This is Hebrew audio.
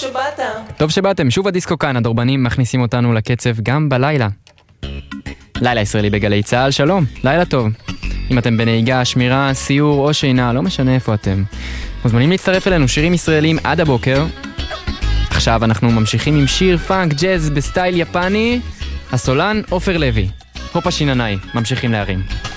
שבאת. טוב שבאתם, שוב הדיסקו כאן, הדורבנים מכניסים אותנו לקצב גם בלילה. לילה ישראלי בגלי צהל, שלום, לילה טוב. אם אתם בנהיגה, שמירה, סיור או שינה, לא משנה איפה אתם. מוזמנים להצטרף אלינו, שירים ישראלים עד הבוקר. עכשיו אנחנו ממשיכים עם שיר פאנק ג'אז בסטייל יפני, הסולן עופר לוי. הופה שיננאי, ממשיכים להרים.